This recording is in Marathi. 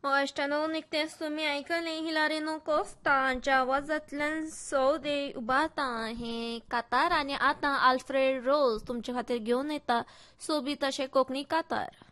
अष्टानो निकतेच तुम्ही ऐकले हिलारिनो कोस्टा हांच्या आवाजांतल्यान सौदे उबारता हे कातार आणि आता आल्फ्रेड रोज तुमचे खातीर घेवन येता सोबीत अशें कोंकणी कातार.